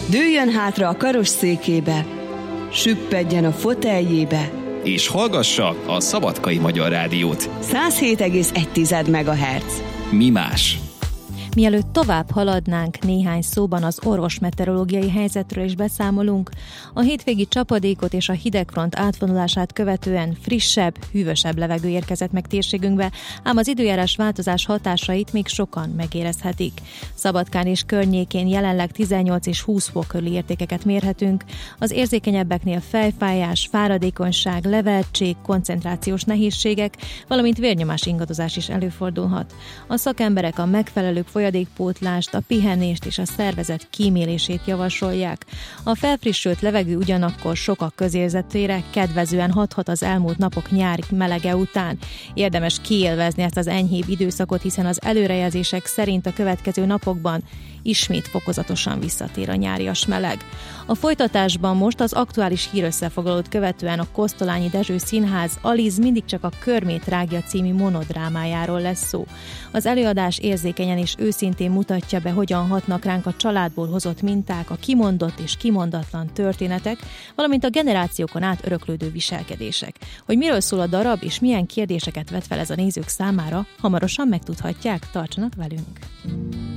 Dőljön hátra a karosszékébe, süppedjen a foteljébe, és hallgassa a Szabadkai Magyar Rádiót. 107,1 MHz. Mi más? Mielőtt tovább haladnánk, néhány szóban az orvosmeteorológiai helyzetről is beszámolunk. A hétvégi csapadékot és a hidegfront átvonulását követően frissebb, hűvösebb levegő érkezett meg térségünkbe, ám az időjárás változás hatásait még sokan megérezhetik. Szabadkán és környékén jelenleg 18 és 20 fok körüli értékeket mérhetünk. Az érzékenyebbeknél fejfájás, fáradékonyság, leveltség, koncentrációs nehézségek, valamint vérnyomás ingadozás is előfordulhat. A szakemberek a megfelelő folyadékpótlást, a pihenést és a szervezet kímélését javasolják. A felfrissült levegő ugyanakkor sokak közérzetére kedvezően hathat az elmúlt napok nyári melege után. Érdemes kiélvezni ezt az enyhébb időszakot, hiszen az előrejelzések szerint a következő napokban ismét fokozatosan visszatér a nyárias meleg. A folytatásban most az aktuális hírösszefoglalót követően a Kosztolányi Dezső Színház Aliz mindig csak a körmét rágja című monodrámájáról lesz szó. Az előadás érzékenyen és őszintén mutatja be, hogyan hatnak ránk a családból hozott minták, a kimondott és kimondatlan történetek, valamint a generációkon át öröklődő viselkedések. Hogy miről szól a darab és milyen kérdéseket vet fel ez a nézők számára, hamarosan megtudhatják, tartsanak velünk!